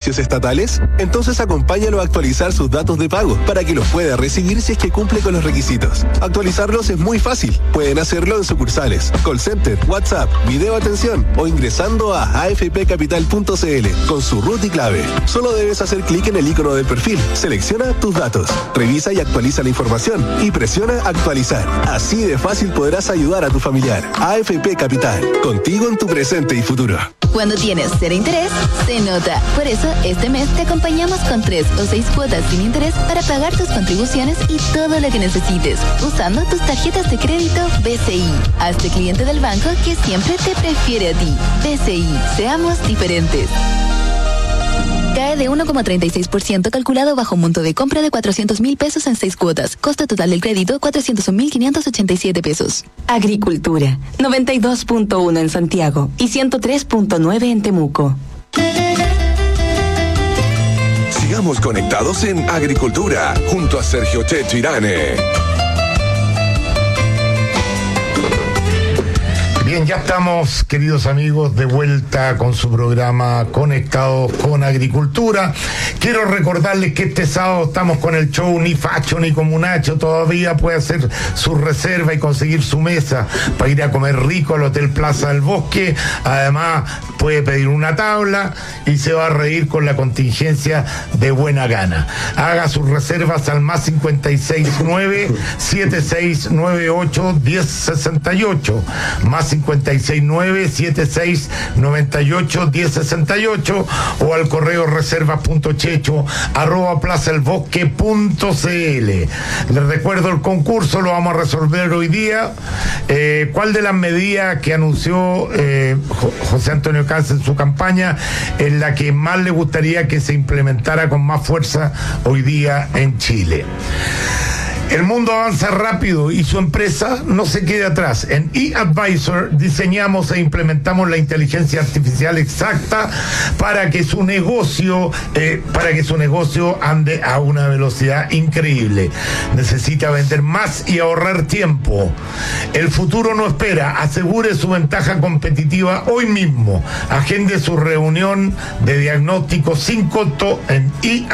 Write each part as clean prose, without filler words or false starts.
servicios estatales? Entonces acompáñalo a actualizar sus datos de pago para que los pueda recibir si es que cumple con los requisitos. Actualizarlos es muy fácil. Pueden hacerlo en sucursales, call center, WhatsApp, video atención o ingresando a afpcapital.cl con su root y clave. Solo debes hacer clic en el icono del perfil, selecciona tus datos, revisa y actualiza la información y presiona actualizar. Así de fácil podrás ayudar a tu familiar. AFP Capital, contigo en tu presente y futuro. Cuando tienes cero interés, se nota. Por eso, este mes te acompañamos con 3 o 6 cuotas sin interés para pagar tus contribuciones y todo lo que necesites, usando tus tarjetas de crédito BCI. Hazte cliente del banco que siempre te prefiere a ti. BCI, seamos diferentes. Cae de 1,36% calculado bajo un monto de compra de 400,000 pesos en 6 cuotas. Costo total del crédito, 401,587 pesos. Agricultura, 92.1 en Santiago y 103.9 en Temuco. Sigamos conectados en Agricultura, junto a Sergio Checho Irane. Bien, ya estamos, queridos amigos, de vuelta con su programa Conectados con Agricultura. Quiero recordarles que este sábado estamos con el show Ni Facho ni Comunacho. Todavía puede hacer su reserva y conseguir su mesa para ir a comer rico al Hotel Plaza del Bosque. Además, puede pedir una tabla y se va a reír con la contingencia de buena gana. Haga sus reservas al más 569-7698-1068. Más 569-7698-1068 o al correo reservas.checho@plazaelbosque.cl. Les recuerdo el concurso, lo vamos a resolver hoy día. ¿Cuál de las medidas que anunció José Antonio Kast en su campaña es la que más le gustaría que se implementara con más fuerza hoy día en Chile? El mundo avanza rápido y su empresa no se queda atrás. En eAdvisor diseñamos e implementamos la inteligencia artificial exacta para que su negocio ande a una velocidad increíble. Necesita vender más y ahorrar tiempo. El futuro no espera. Asegure su ventaja competitiva hoy mismo. Agende su reunión de diagnóstico sin costo en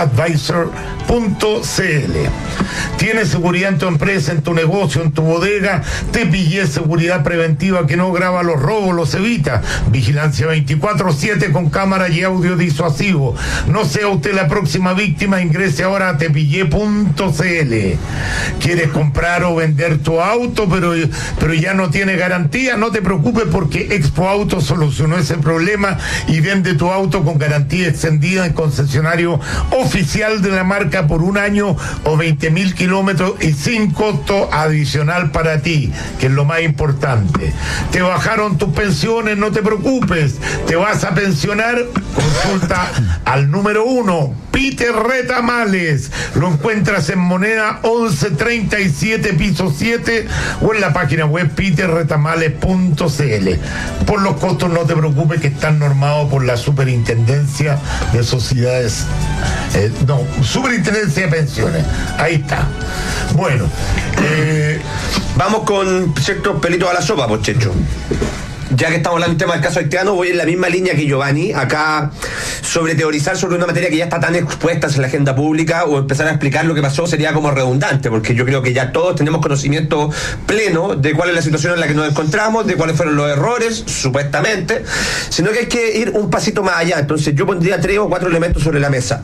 eAdvisor.cl. ¿Tienes seguridad en tu empresa, en tu negocio, en tu bodega? Te pillé seguridad preventiva que no graba los robos, los evita. Vigilancia 24/7 con cámara y audio disuasivo. No sea usted la próxima víctima, ingrese ahora a tepillé.cl. ¿Quieres comprar o vender tu auto, pero ya no tiene garantía? No te preocupes, porque Expo Auto solucionó ese problema y vende tu auto con garantía extendida en concesionario oficial de la marca por 1 año o 20,000 kilómetros y sin costo adicional para ti, que es lo más importante. Te bajaron tus pensiones, no te preocupes, te vas a pensionar. Consulta al número 1, Peter Retamales. Lo encuentras en Moneda 1137, piso 7, o en la página web peterretamales.cl. Por los costos no te preocupes, que están normados por la Superintendencia de Sociedades, Superintendencia de Pensiones. Ahí está. Bueno, vamos con ciertos pelitos a la sopa, pues, Checho. Ya que estamos hablando del tema del caso haitiano, voy en la misma línea que Giovanni, acá, sobre teorizar sobre una materia que ya está tan expuesta en la agenda pública, o empezar a explicar lo que pasó sería como redundante, porque yo creo que ya todos tenemos conocimiento pleno de cuál es la situación en la que nos encontramos, de cuáles fueron los errores, supuestamente, sino que hay que ir un pasito más allá. Entonces yo pondría 3 o 4 elementos sobre la mesa.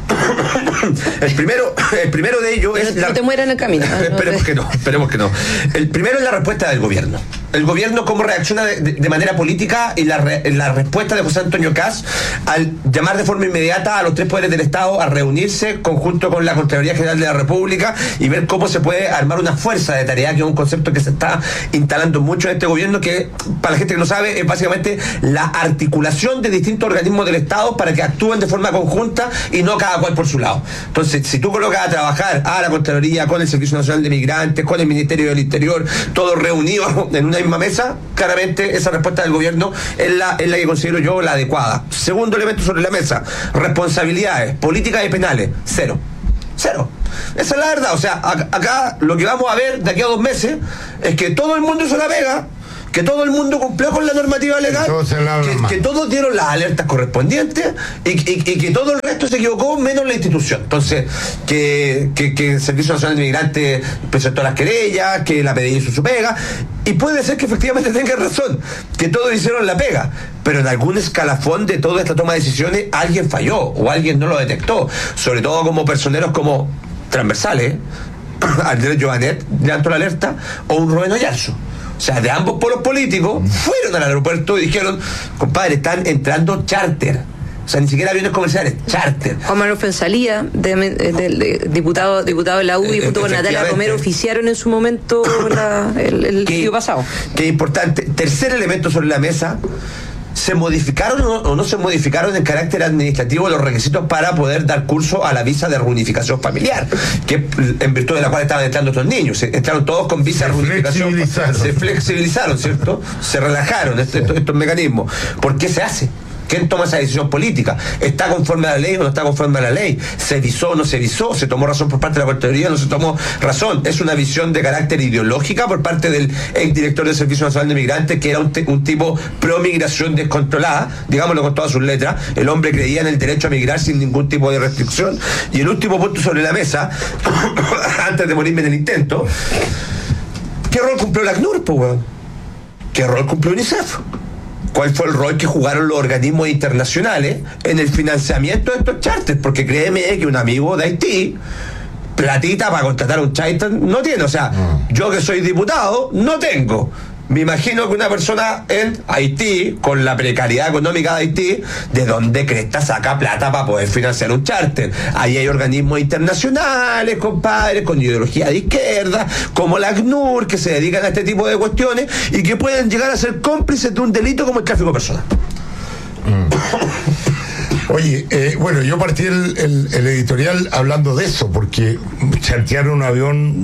El primero de ellos es... No te mueras en el camino. Esperemos que no. El primero es la respuesta del gobierno. El gobierno cómo reacciona de manera política, y la respuesta de José Antonio Kast al llamar de forma inmediata a los 3 poderes del Estado a reunirse conjunto con la Contraloría General de la República y ver cómo se puede armar una fuerza de tarea, que es un concepto que se está instalando mucho en este gobierno, que para la gente que no sabe es básicamente la articulación de distintos organismos del Estado para que actúen de forma conjunta y no cada cual por su lado. Entonces, si tú colocas a trabajar a la Contraloría con el Servicio Nacional de Migrantes, con el Ministerio del Interior, todos reunidos en una misma mesa, claramente esa respuesta del gobierno es la que considero yo la adecuada. Segundo elemento sobre la mesa: responsabilidades políticas y penales, cero. Esa es la verdad. O sea, acá lo que vamos a ver de aquí a 2 meses es que todo el mundo hizo la pega que todo el mundo cumplió con la normativa legal, que todos dieron las alertas correspondientes y que todo el resto se equivocó menos la institución. Entonces, que el Servicio Nacional de Migrantes presentó las querellas, que la PDI hizo su pega, y puede ser que efectivamente tenga razón, que todos hicieron la pega, pero en algún escalafón de toda esta toma de decisiones alguien falló o alguien no lo detectó, sobre todo como personeros como transversales, Andrés Joanet de Alto la Alerta o un Rubén Oyarzo. O sea, de ambos polos políticos fueron al aeropuerto y dijeron, compadre, están entrando charter. O sea, ni siquiera aviones comerciales, charter. Juan Manuel Fuenzalía, diputado de la UDI, junto con Natalia Romero, oficiaron en su momento el año pasado. Qué importante. Tercer elemento sobre la mesa. ¿Se modificaron o no se modificaron en carácter administrativo los requisitos para poder dar curso a la visa de reunificación familiar? Que en virtud de la cual estaban entrando estos niños. Entraron todos con visa de reunificación. Se flexibilizaron, ¿cierto? Se relajaron estos mecanismos. ¿Por qué se hace? ¿Quién toma esa decisión política? ¿Está conforme a la ley o no está conforme a la ley? ¿Se visó o no se visó? ¿Se tomó razón por parte de la Contraloría o no se tomó razón? ¿Es una visión de carácter ideológica por parte del exdirector del Servicio Nacional de Migrantes, que era un tipo pro migración descontrolada, digámoslo con todas sus letras? El hombre creía en el derecho a migrar sin ningún tipo de restricción. Y el último punto sobre la mesa, antes de morirme en el intento, ¿qué rol cumplió la ACNUR, po, weón? ¿Qué rol cumplió UNICEF? ¿Cuál fue el rol que jugaron los organismos internacionales en el financiamiento de estos charters? Porque créeme que un amigo de Haití, platita para contratar un charter no tiene. O sea, yo que soy diputado, no tengo. Me imagino que una persona en Haití, con la precariedad económica de Haití, ¿de dónde cresta saca plata para poder financiar un charter? Ahí hay organismos internacionales, compadre, con ideología de izquierda, como la ACNUR, que se dedican a este tipo de cuestiones y que pueden llegar a ser cómplices de un delito como el tráfico de personas. Oye, bueno, yo partí el editorial hablando de eso, porque chartear un avión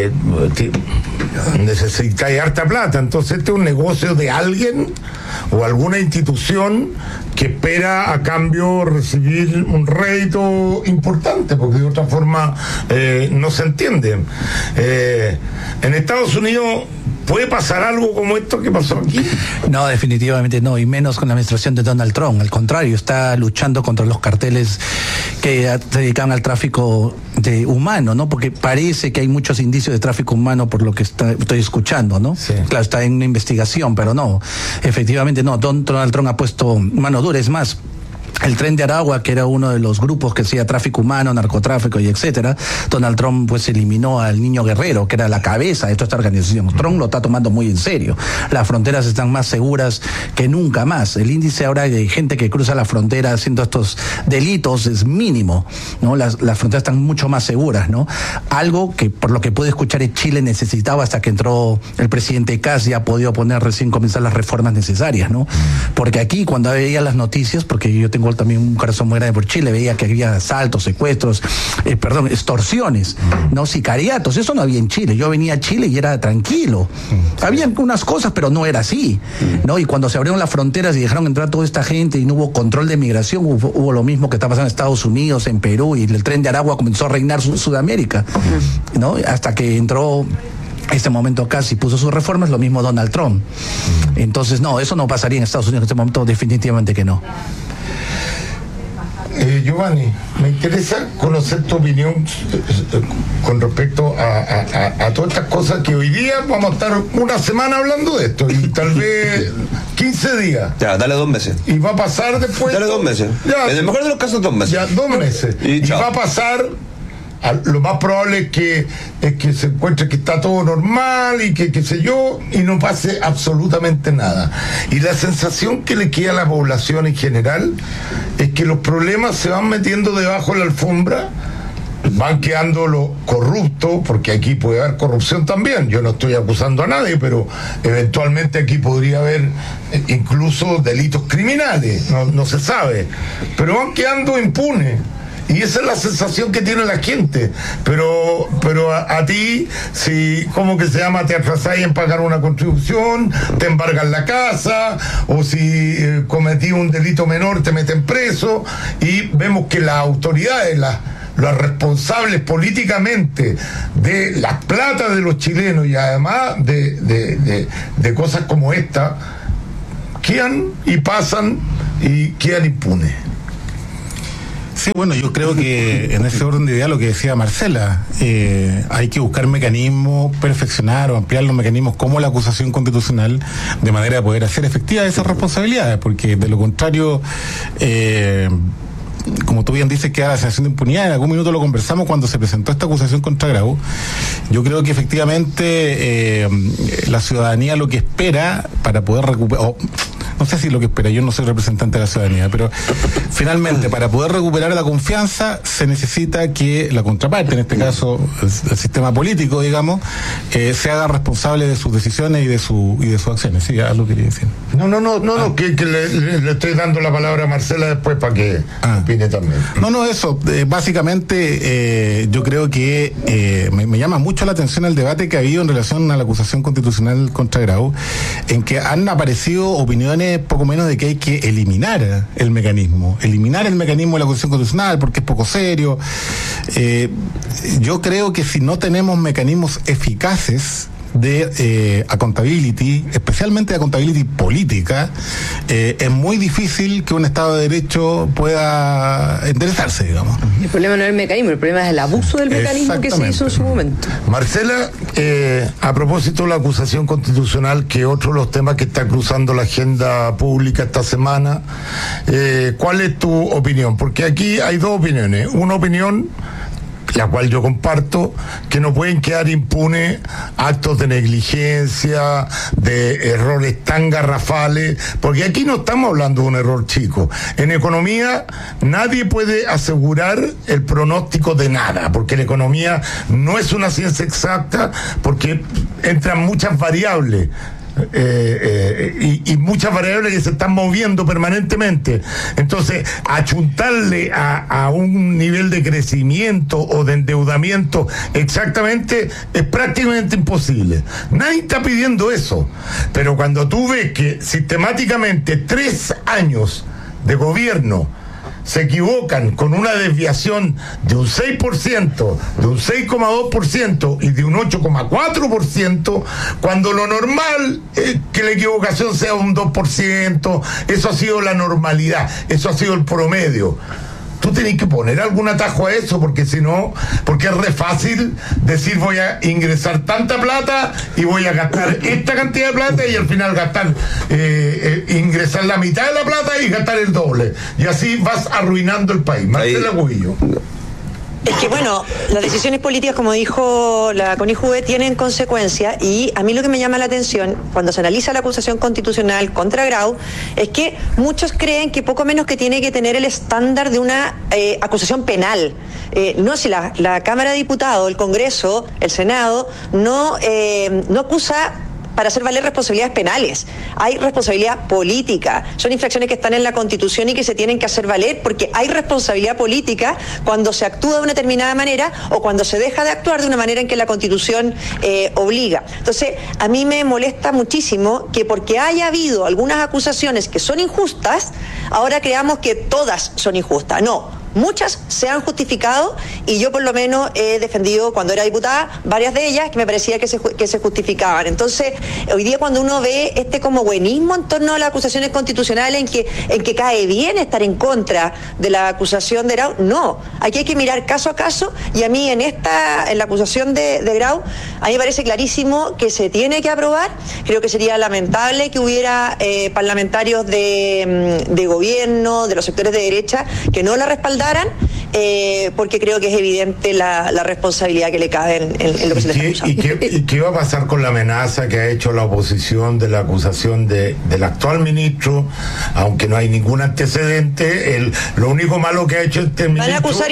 necesita harta plata. Entonces este es un negocio de alguien o alguna institución que espera a cambio recibir un rédito importante, porque de otra forma no se entiende. En Estados Unidos ¿puede pasar algo como esto que pasó aquí? No, definitivamente no, y menos con la administración de Donald Trump. Al contrario, está luchando contra los carteles que se dedican al tráfico de humano, ¿no? Porque parece que hay muchos indicios de tráfico humano por lo que estoy escuchando, ¿no? Sí. Claro, está en una investigación, pero no, efectivamente no. Donald Trump ha puesto mano dura, es más. El Tren de Aragua, que era uno de los grupos que hacía tráfico humano, narcotráfico y etcétera, Donald Trump pues eliminó al Niño Guerrero, que era la cabeza de toda esta organización. Trump lo está tomando muy en serio. Las fronteras están más seguras que nunca más. El índice ahora de gente que cruza la frontera haciendo estos delitos es mínimo, ¿no? Las fronteras están mucho más seguras, ¿no? Algo que por lo que pude escuchar Chile necesitaba hasta que entró el presidente Kast y ha podido poner recién comenzar las reformas necesarias, ¿no? Porque aquí cuando veía las noticias, porque yo tengo también un corazón muy grande por Chile, veía que había asaltos, secuestros, extorsiones, no sicariatos, eso no había en Chile. Yo venía a Chile y era tranquilo. Había unas cosas, pero no era así, ¿no? Y cuando se abrieron las fronteras y dejaron entrar toda esta gente y no hubo control de migración, hubo lo mismo que está pasando en Estados Unidos, en Perú, y el Tren de Aragua comenzó a reinar Sudamérica, ¿no? Hasta que entró este momento casi puso sus reformas, lo mismo Donald Trump. Entonces, no, eso no pasaría en Estados Unidos en este momento, definitivamente que no. Giovanni, me interesa conocer tu opinión con respecto a todas estas cosas que hoy día vamos a estar una semana hablando de esto y tal vez 15 días. Ya, dale 2 meses. Y va a pasar después. Dale 2 meses. Ya, en el mejor de los casos 2 meses. Ya, 2 meses. Y va a pasar. Lo más probable es que se encuentre que está todo normal y que qué sé yo, y no pase absolutamente nada. Y la sensación que le queda a la población en general es que los problemas se van metiendo debajo de la alfombra, van quedando los corruptos, porque aquí puede haber corrupción también. Yo no estoy acusando a nadie, pero eventualmente aquí podría haber incluso delitos criminales, no se sabe, pero van quedando impunes. Y esa es la sensación que tiene la gente. Pero a ti, si, ¿cómo que se llama? Te atrasáis en pagar una contribución, te embargan la casa, o si cometí un delito menor te meten preso, y vemos que las autoridades, los responsables políticamente de la plata de los chilenos y además de cosas como esta, quedan y pasan y quedan impunes. Sí, bueno, yo creo que en ese orden de idea lo que decía Marcela, hay que buscar mecanismos, perfeccionar o ampliar los mecanismos como la acusación constitucional de manera de poder hacer efectivas esas responsabilidades, porque de lo contrario, como tú bien dices, queda la sensación de impunidad. En algún minuto lo conversamos cuando se presentó esta acusación contra Grau. Yo creo que efectivamente la ciudadanía lo que espera para poder recuperar, no sé si lo que espera, yo no soy representante de la ciudadanía, pero finalmente para poder recuperar la confianza se necesita que la contraparte, en este caso el sistema político, digamos, se haga responsable de sus decisiones y de sus acciones. Sí, ya lo quería decir. No, que le estoy dando la palabra a Marcela después para que opine también. No, eso, básicamente yo creo que me llama mucho la atención el debate que ha habido en relación a la acusación constitucional contra Grau, en que han aparecido opiniones poco menos de que hay que eliminar el mecanismo de la acusación constitucional porque es poco serio. Yo creo que si no tenemos mecanismos eficaces de accountability, especialmente de accountability política, es muy difícil que un Estado de Derecho pueda enderezarse, digamos. El problema no es el mecanismo, el problema es el abuso del mecanismo que se hizo en su momento. Marcela, a propósito de la acusación constitucional, que otro de los temas que está cruzando la agenda pública esta semana, ¿cuál es tu opinión? Porque aquí hay dos opiniones. Una opinión, la cual yo comparto, que no pueden quedar impunes actos de negligencia, de errores tan garrafales, porque aquí no estamos hablando de un error chico. En economía nadie puede asegurar el pronóstico de nada, porque la economía no es una ciencia exacta, porque entran muchas variables. Y muchas variables que se están moviendo permanentemente. Entonces, achuntarle a un nivel de crecimiento o de endeudamiento exactamente es prácticamente imposible. Nadie está pidiendo eso. Pero cuando tú ves que sistemáticamente 3 años de gobierno se equivocan con una desviación de un 6%, de un 6,2% y de un 8,4%, cuando lo normal es que la equivocación sea un 2%, eso ha sido la normalidad, eso ha sido el promedio. Tú tenés que poner algún atajo a eso, porque si no, porque es re fácil decir voy a ingresar tanta plata y voy a gastar esta cantidad de plata y al final gastar, ingresar la mitad de la plata y gastar el doble. Y así vas arruinando el país. Marcela Cubillo. Es que bueno, las decisiones políticas, como dijo la Connie Juve, tienen consecuencias, y a mí lo que me llama la atención cuando se analiza la acusación constitucional contra Grau es que muchos creen que poco menos que tiene que tener el estándar de una acusación penal. No, si la Cámara de Diputados, el Congreso, el Senado no acusa para hacer valer responsabilidades penales. Hay responsabilidad política. Son infracciones que están en la Constitución y que se tienen que hacer valer, porque hay responsabilidad política cuando se actúa de una determinada manera o cuando se deja de actuar de una manera en que la Constitución obliga. Entonces, a mí me molesta muchísimo que porque haya habido algunas acusaciones que son injustas, ahora creamos que todas son injustas. No. Muchas se han justificado, y yo por lo menos he defendido cuando era diputada varias de ellas que me parecía que se justificaban. Entonces, hoy día cuando uno ve como buenismo en torno a las acusaciones constitucionales en que cae bien estar en contra de la acusación de Grau, no. Aquí hay que mirar caso a caso, y a mí en la acusación de Grau, a mí me parece clarísimo que se tiene que aprobar. Creo que sería lamentable que hubiera parlamentarios de gobierno, de los sectores de derecha, que no la respaldaran, porque creo que es evidente la responsabilidad que le cabe en lo que se le está acusando. ¿Y qué va a pasar con la amenaza que ha hecho la oposición de la acusación del actual ministro, aunque no hay ningún antecedente? Lo único malo que ha hecho este ministro... Van a acusar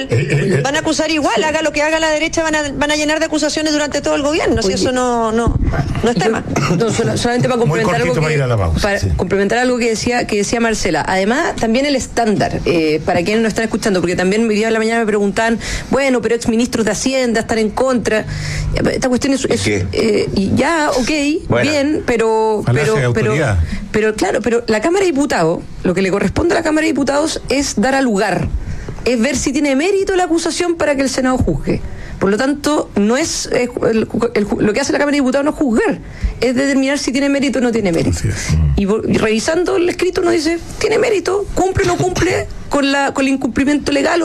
igual, haga lo que haga la derecha, van a llenar de acusaciones durante todo el gobierno. Si eso no es tema. Solamente para complementar algo que decía Marcela. Además, también el estándar, para quienes no están escuchando, porque también hoy día en la mañana me preguntan, bueno, pero exministros de Hacienda están en contra. Esta cuestión es ya, ok, bueno, bien, pero claro, pero la Cámara de Diputados, lo que le corresponde a la Cámara de Diputados es dar a lugar es ver si tiene mérito la acusación para que el Senado juzgue. Por lo tanto, no es lo que hace la Cámara de Diputados no es juzgar, es determinar si tiene mérito o no tiene mérito. Y revisando el escrito uno dice, tiene mérito, cumple o no cumple con el incumplimiento legal